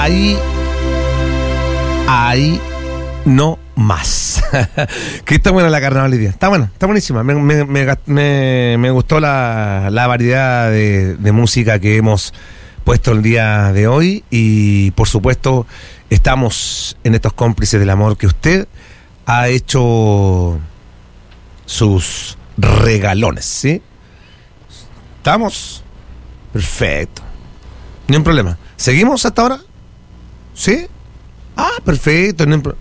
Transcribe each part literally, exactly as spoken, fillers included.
ahí, ahí no más. Que está buena la carnaval hoy día. Está buena, está buenísima. Me, me, me, me, me gustó la, la variedad de, de música que hemos puesto el día de hoy. Y por supuesto, estamos en estos cómplices del amor que usted ha hecho sus regalones, ¿sí? ¿Estamos? Perfecto. Ni un problema. ¿Seguimos hasta ahora? ¿Sí? Ah, perfecto. No, pro-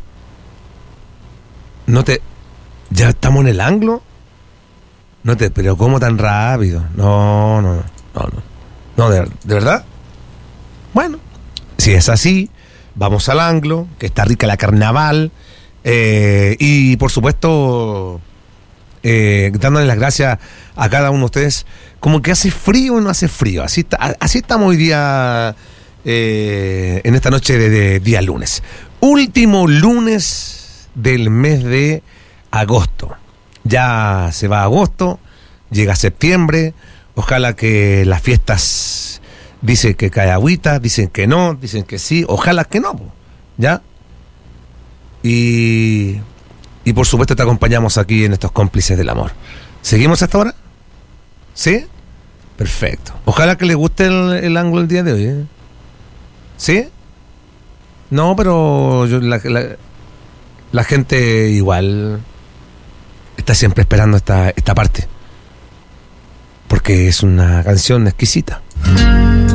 no te... ¿Ya estamos en el ángulo? No te... Pero ¿cómo tan rápido? No, no, no. No, no. No, de, ¿de verdad? Bueno, si es así, vamos al ángulo, que está rica la carnaval. Eh, y por supuesto, eh, dándole las gracias a cada uno de ustedes. Como que hace frío o no hace frío. Así, está, así estamos hoy día, eh, en esta noche de, de día lunes. Último lunes del mes de agosto. Ya se va agosto, llega septiembre. Ojalá que las fiestas, dicen que cae agüita, dicen que no, dicen que sí. Ojalá que no, ¿ya? Y, y por supuesto te acompañamos aquí en estos cómplices del amor. ¿Seguimos hasta ahora? ¿Sí? Perfecto. Ojalá que les guste el, el ángulo el día de hoy, ¿eh? ¿Sí? No, pero yo, la, la, la gente igual está siempre esperando esta, esta parte, porque es una canción exquisita.